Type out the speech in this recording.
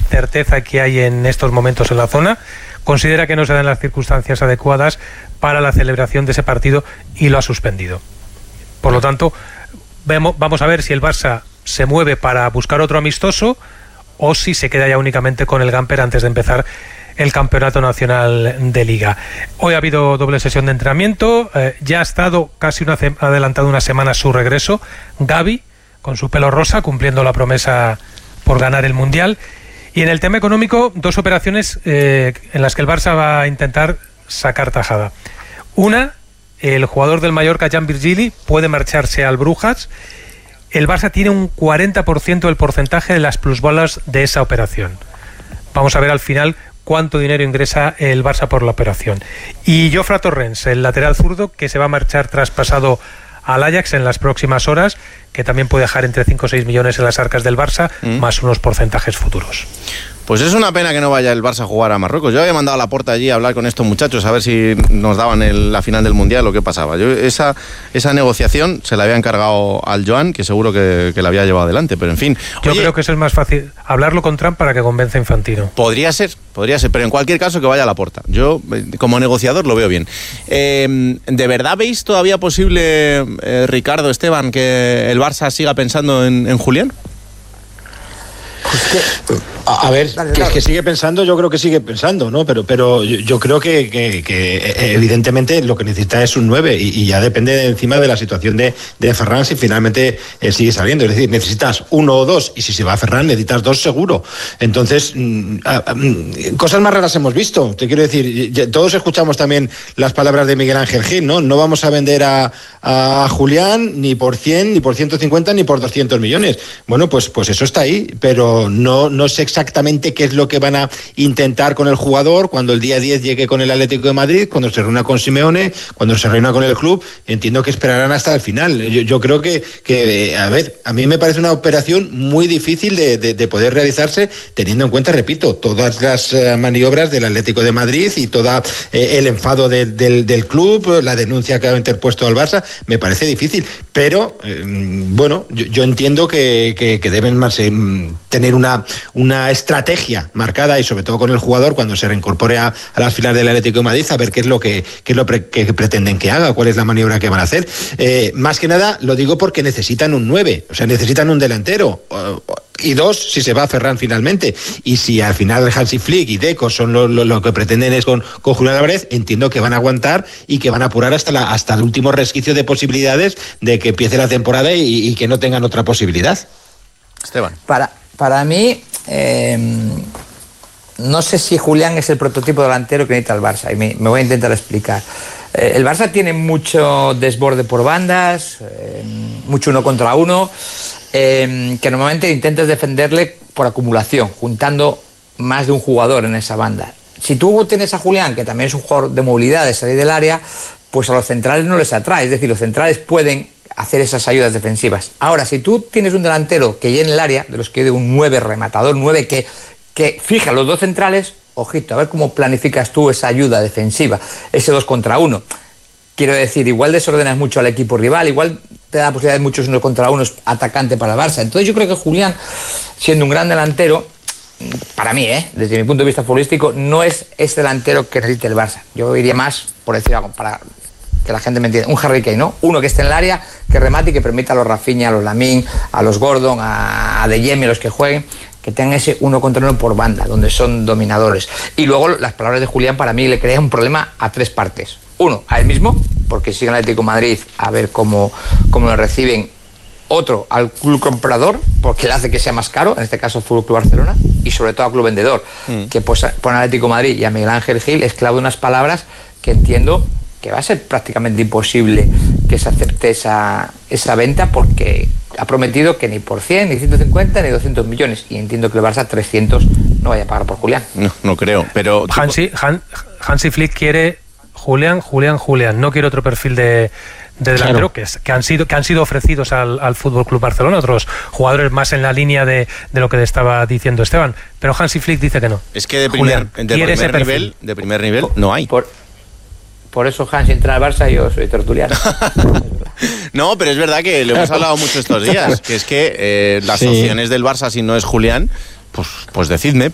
incerteza que hay en estos momentos en la zona. Considera que no se dan las circunstancias adecuadas para la celebración de ese partido y lo ha suspendido. Por lo tanto, vamos a ver si el Barça se mueve para buscar otro amistoso o si se queda ya únicamente con el Gamper antes de empezar el Campeonato Nacional de Liga. Hoy ha habido doble sesión de entrenamiento, ya ha estado casi adelantado una semana su regreso, Gavi, con su pelo rosa, cumpliendo la promesa por ganar el Mundial. Y en el tema económico, dos operaciones en las que el Barça va a intentar sacar tajada. Una, el jugador del Mallorca, Jan Virgili, puede marcharse al Brujas. El Barça tiene un 40% del porcentaje de las plusvalas de esa operación. Vamos a ver al final cuánto dinero ingresa el Barça por la operación. Y Jofre Torrens, el lateral zurdo, que se va a marchar traspasado al Ajax en las próximas horas, que también puede dejar entre 5 o 6 millones en las arcas del Barça, más unos porcentajes futuros. Pues es una pena que no vaya el Barça a jugar a Marruecos. Yo había mandado a Laporta allí a hablar con estos muchachos a ver si nos daban la final del Mundial o qué pasaba. Yo esa negociación se la había encargado al Joan, que seguro que la había llevado adelante, pero en fin. Yo creo que eso es más fácil, hablarlo con Trump para que convenza a Infantino. Podría ser, pero en cualquier caso que vaya a Laporta. Yo, como negociador, lo veo bien. ¿De verdad veis todavía posible, Ricardo, Esteban, que el Barça siga pensando en Julián? A ver, que sigue pensando, yo creo que sigue pensando, ¿no? Pero yo creo que evidentemente lo que necesita es un 9 y ya depende encima de la situación de Ferran si finalmente sigue saliendo. Es decir, necesitas 1 o 2 y si se va Ferran necesitas 2 seguro. Entonces, cosas más raras hemos visto. Te quiero decir, todos escuchamos también las palabras de Miguel Ángel Gil, ¿no? No vamos a vender a Julián ni por 100, ni por 150, ni por 200 millones. Bueno, pues eso está ahí, pero no sé exactamente qué es lo que van a intentar con el jugador cuando el día 10 llegue con el Atlético de Madrid, cuando se reúna con Simeone, cuando se reúna con el club. Entiendo que esperarán hasta el final. Yo creo que a ver, a mí me parece una operación muy difícil de poder realizarse, teniendo en cuenta, repito, todas las maniobras del Atlético de Madrid y todo el enfado del club, la denuncia que ha interpuesto al Barça. Me parece difícil, pero bueno, yo entiendo que deben más tener una estrategia marcada y sobre todo con el jugador cuando se reincorpore a las filas del Atlético de Madrid, a ver qué es lo que pretenden que haga, cuál es la maniobra que van a hacer. Más que nada lo digo porque necesitan un 9, o sea, necesitan un delantero. Y 2 si se va a Ferran finalmente, y si al final Hansi Flick y Deco son lo que pretenden es con Julián Álvarez, entiendo que van a aguantar y que van a apurar hasta el último resquicio de posibilidades de que empiece la temporada y que no tengan otra posibilidad. Esteban. Para mí, no sé si Julián es el prototipo delantero que necesita el Barça, y me voy a intentar explicar. El Barça tiene mucho desborde por bandas, mucho 1 contra 1, que normalmente intentas defenderle por acumulación, juntando más de un jugador en esa banda. Si tú tienes a Julián, que también es un jugador de movilidad, de salir del área, pues a los centrales no les atrae, es decir, los centrales pueden hacer esas ayudas defensivas. Ahora, si tú tienes un delantero que llene el área, de los que de un 9 rematador, 9 que fija los 2 centrales, ojito, a ver cómo planificas tú esa ayuda defensiva, ese 2 contra 1. Quiero decir, igual desordenas mucho al equipo rival, igual te da posibilidad de muchos 1 contra 1 atacante para el Barça. Entonces yo creo que Julián, siendo un gran delantero, para mí, desde mi punto de vista futbolístico, no es ese delantero que necesita el Barça. Yo iría más, por decir algo, para que la gente me entienda, un Harry Kane, ¿no? Uno que esté en el área, que remate y que permita a los Rafinha, a los Lamine, a los Gordon, a De Jong, a los que jueguen, que tengan ese 1 contra 1 por banda, donde son dominadores. Y luego las palabras de Julián para mí le crean un problema a 3 partes. 1, a él mismo, porque sigue en el Atlético de Madrid a ver cómo lo reciben. Otro, al club comprador, porque le hace que sea más caro, en este caso Fútbol Club Barcelona, y sobre todo al club vendedor, que pues pone al Atlético de Madrid y a Miguel Ángel Gil esclavo de unas palabras que entiendo que va a ser prácticamente imposible que se acepte esa venta, porque ha prometido que ni por 100, ni 150, ni 200 millones, y entiendo que el Barça 300 no vaya a pagar por Julián. No creo, pero... Hansi Flick quiere Julián, no quiere otro perfil de delantero, claro, que han sido ofrecidos al Fútbol Club Barcelona, otros jugadores más en la línea de lo que estaba diciendo Esteban, pero Hansi Flick dice que no. Es que de primer nivel no hay. Por eso Hansi entra al Barça y yo soy tertuliano. No, pero es verdad que lo hemos hablado mucho estos días, que es que las opciones del Barça, si no es Julián, pues decidme,